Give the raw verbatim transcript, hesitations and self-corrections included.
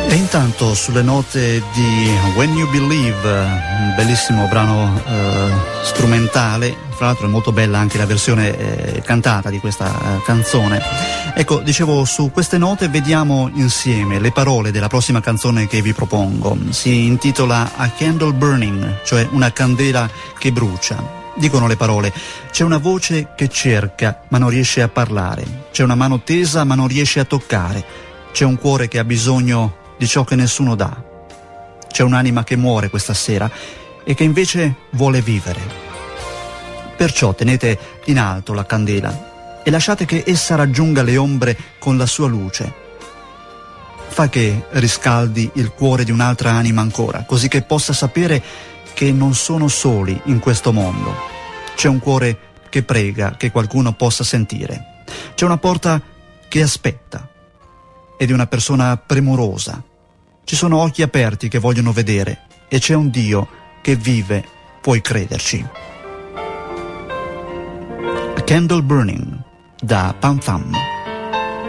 E intanto sulle note di When You Believe, un bellissimo brano eh, strumentale, fra l'altro è molto bella anche la versione eh, cantata di questa eh, canzone. Ecco, dicevo, su queste note vediamo insieme le parole della prossima canzone che vi propongo. Si intitola A Candle Burning, cioè una candela che brucia. Dicono le parole: c'è una voce che cerca ma non riesce a parlare, c'è una mano tesa ma non riesce a toccare, c'è un cuore che ha bisogno di ciò che nessuno dà. C'è un'anima che muore questa sera e che invece vuole vivere. Perciò tenete in alto la candela e lasciate che essa raggiunga le ombre con la sua luce. Fa che riscaldi il cuore di un'altra anima ancora, così che possa sapere che non sono soli in questo mondo. C'è un cuore che prega che qualcuno possa sentire. C'è una porta che aspetta ed è una persona premurosa. Ci sono occhi aperti che vogliono vedere e c'è un Dio che vive, puoi crederci. A Candle Burning da Pam Pam.